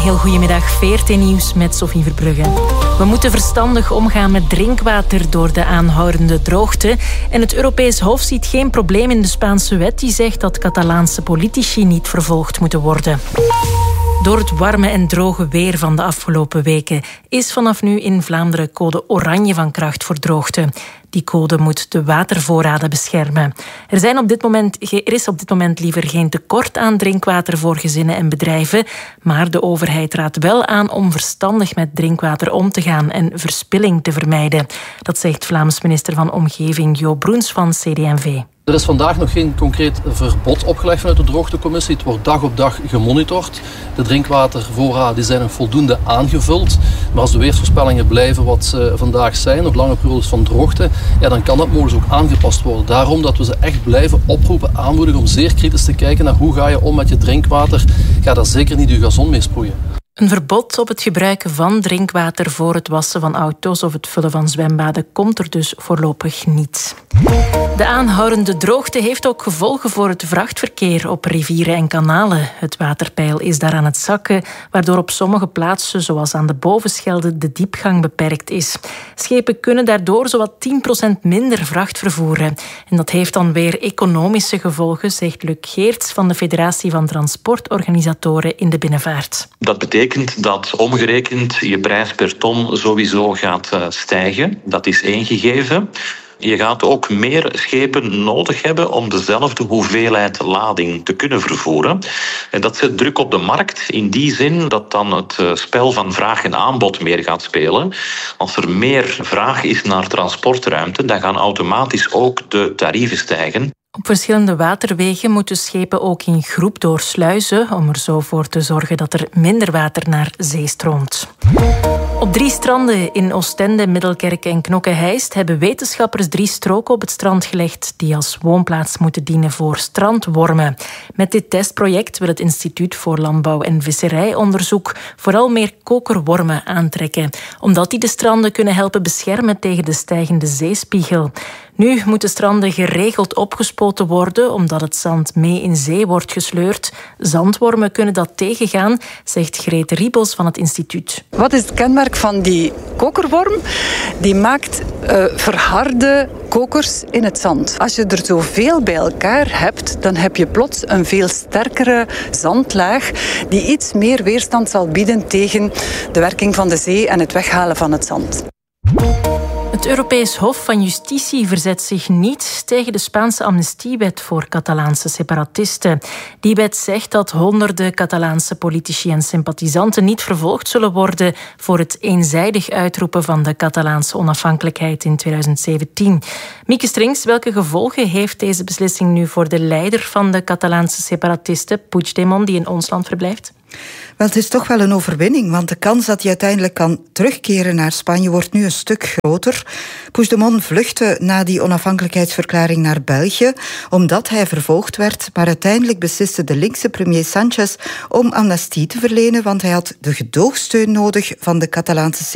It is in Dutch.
heel goedemiddag. VRT Nieuws met Sophie Verbrugge. We moeten verstandig omgaan met drinkwater door de aanhoudende droogte. En het Europees Hof ziet geen probleem in de Spaanse wet die zegt dat Catalaanse politici niet vervolgd moeten worden. Door het warme en droge weer van de afgelopen weken is vanaf nu in Vlaanderen code oranje van kracht voor droogte. Die code moet de watervoorraden beschermen. Er is op dit moment liever geen tekort aan drinkwater voor gezinnen en bedrijven, maar de overheid raadt wel aan om verstandig met drinkwater om te gaan en verspilling te vermijden. Dat zegt Vlaams minister van Omgeving Jo Broens van CD&V. Er is vandaag nog geen concreet verbod opgelegd vanuit de droogtecommissie. Het wordt dag op dag gemonitord. De drinkwatervoorraden zijn nog voldoende aangevuld. Maar als de weersvoorspellingen blijven wat ze vandaag zijn, nog lange periodes van droogte, ja, dan kan dat mogelijk ook aangepast worden. Daarom dat we ze echt blijven oproepen, aanmoedigen om zeer kritisch te kijken naar hoe ga je om met je drinkwater. Ga daar zeker niet je gazon mee sproeien. Een verbod op het gebruiken van drinkwater voor het wassen van auto's of het vullen van zwembaden komt er dus voorlopig niet. De aanhoudende droogte heeft ook gevolgen voor het vrachtverkeer op rivieren en kanalen. Het waterpeil is daar aan het zakken, waardoor op sommige plaatsen, zoals aan de Bovenschelde, de diepgang beperkt is. Schepen kunnen daardoor zowat 10% minder vracht vervoeren. En dat heeft dan weer economische gevolgen, zegt Luc Geerts van de Federatie van Transportorganisatoren in de Binnenvaart. Dat betekent dat omgerekend je prijs per ton sowieso gaat stijgen. Dat is één gegeven. Je gaat ook meer schepen nodig hebben om dezelfde hoeveelheid lading te kunnen vervoeren. En dat zet druk op de markt in die zin dat dan het spel van vraag en aanbod meer gaat spelen. Als er meer vraag is naar transportruimte, dan gaan automatisch ook de tarieven stijgen. Op verschillende waterwegen moeten schepen ook in groep doorsluizen om er zo voor te zorgen dat er minder water naar zee stroomt. Op 3 stranden in Oostende, Middelkerk en Knokke-Heist hebben wetenschappers 3 stroken op het strand gelegd die als woonplaats moeten dienen voor strandwormen. Met dit testproject wil het Instituut voor Landbouw en Visserijonderzoek vooral meer kokerwormen aantrekken, omdat die de stranden kunnen helpen beschermen tegen de stijgende zeespiegel. Nu moeten stranden geregeld opgespoten worden, omdat het zand mee in zee wordt gesleurd. Zandwormen kunnen dat tegengaan, zegt Grete Riebels van het instituut. Wat is het kenmerk van die kokerworm? Die maakt verharde kokers in het zand. Als je er zoveel bij elkaar hebt, dan heb je plots een veel sterkere zandlaag die iets meer weerstand zal bieden tegen de werking van de zee en het weghalen van het zand. Het Europees Hof van Justitie verzet zich niet tegen de Spaanse amnestiewet voor Catalaanse separatisten. Die wet zegt dat honderden Catalaanse politici en sympathisanten niet vervolgd zullen worden voor het eenzijdig uitroepen van de Catalaanse onafhankelijkheid in 2017. Mieke Strings, welke gevolgen heeft deze beslissing nu voor de leider van de Catalaanse separatisten, Puigdemont, die in ons land verblijft? Wel, het is toch wel een overwinning, want de kans dat hij uiteindelijk kan terugkeren naar Spanje wordt nu een stuk groter. Puigdemont vluchtte na die onafhankelijkheidsverklaring naar België, omdat hij vervolgd werd. Maar uiteindelijk besliste de linkse premier Sánchez om amnestie te verlenen, want hij had de gedoogsteun nodig van de Catalaanse